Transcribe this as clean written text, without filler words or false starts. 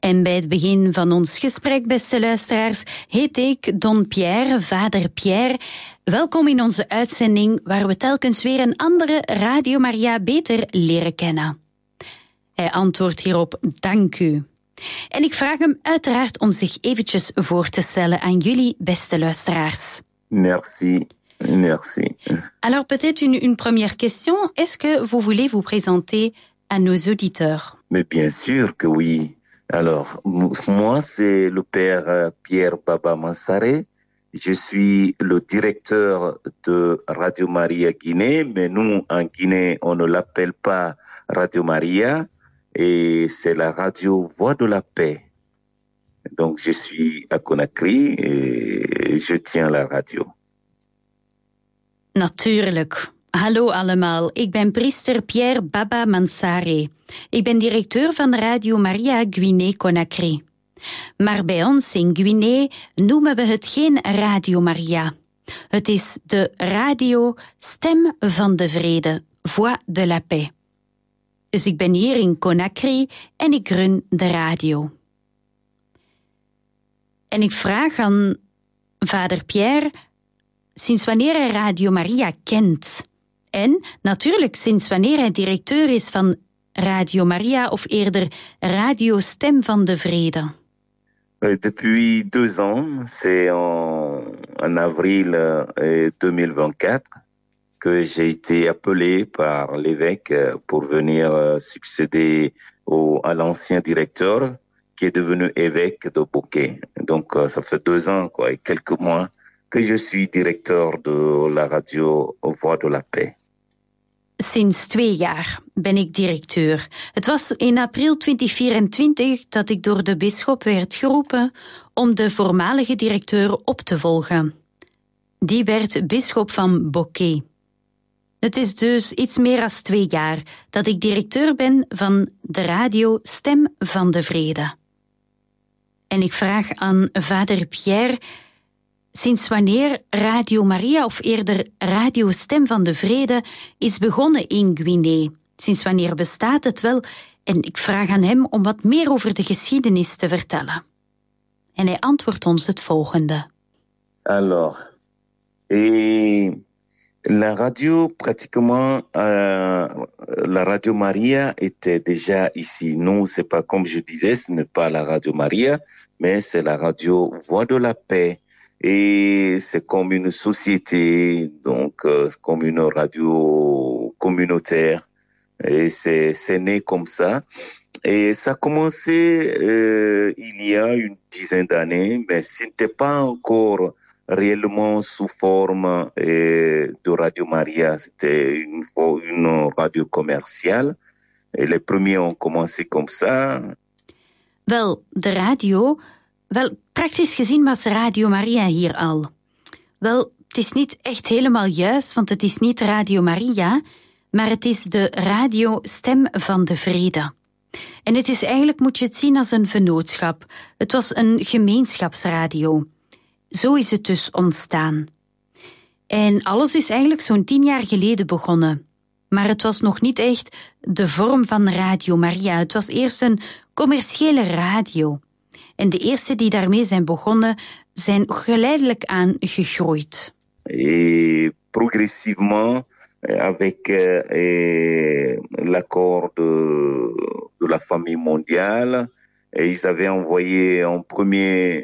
En bij het begin van ons gesprek, beste luisteraars, heet ik Don Pierre, vader Pierre. Welkom in onze uitzending waar we telkens weer een andere Radio Maria beter leren kennen. Hij antwoordt hierop, dank u. En ik vraag hem uiteraard om zich eventjes voor te stellen aan jullie, beste luisteraars. Merci. Merci. Alors peut-être une première question. Est-ce que vous voulez vous présenter à nos auditeurs? Mais bien sûr que oui. Alors, moi, c'est le père Pierre Baba Mansare. Je suis le directeur de Radio Maria Guinée, mais nous, en Guinée, on ne l'appelle pas Radio Maria, et c'est la radio Voix de la Paix. Donc, je suis à Conakry et je tiens la radio. Natuurlijk. Hallo allemaal, ik ben priester Pierre Baba Mansare. Ik ben directeur van Radio Maria Guinée-Conakry. Maar bij ons in Guinée noemen we het geen Radio Maria. Het is de radio Stem van de Vrede, Voix de la Paix. Dus ik ben hier in Conakry en ik run de radio. En ik vraag aan vader Pierre sinds wanneer hij Radio Maria kent. En natuurlijk sinds wanneer hij directeur is van Radio Maria, of eerder Radio Stem van de Vrede. Depuis 2 ans, c'est en avril 2024 que j'ai été appelé par l'évêque pour venir succéder à l'ancien directeur qui est devenu évêque de Bouquet. Donc ça fait 2 ans quoi, et quelques mois que je suis directeur de la radio Voix de la Paix. Sinds 2 jaar ben ik directeur. Het was in april 2024 dat ik door de bisschop werd geroepen om de voormalige directeur op te volgen. Die werd bisschop van Bouquet. Het is dus iets meer dan 2 jaar dat ik directeur ben van de radio Stem van de Vrede. En ik vraag aan vader Pierre, sinds wanneer Radio Maria, of eerder Radio Stem van de Vrede, is begonnen in Guinée? Sinds wanneer bestaat het wel? En ik vraag aan hem om wat meer over de geschiedenis te vertellen. En hij antwoordt ons het volgende. Alors, la radio, pratiquement, la Radio Maria était déjà ici. Nous, c'est pas comme je disais, ce n'est pas la Radio Maria, mais c'est la radio Voix de la Paix. Et c'est comme une société, donc comme une radio communautaire. Et c'est né comme ça. Et ça a commencé il y a une dizaine d'années, mais ce n'était pas encore réellement sous forme de Radio Maria. C'était une radio commerciale. Et les premiers ont commencé comme ça. Wel, de radio... Wel, praktisch gezien was Radio Maria hier al. Wel, het is niet echt helemaal juist, want het is niet Radio Maria, maar het is de radio Stem van de Vrede. En het is eigenlijk, moet je het zien als een vennootschap. Het was een gemeenschapsradio. Zo is het dus ontstaan. En alles is eigenlijk zo'n 10 jaar geleden begonnen. Maar het was nog niet echt de vorm van Radio Maria. Het was eerst een commerciële radio. En de eerste die daarmee zijn begonnen, zijn geleidelijk aan gegroeid. Et progressivement, avec l'accord de la famille mondiale, ils avaient envoyé en premier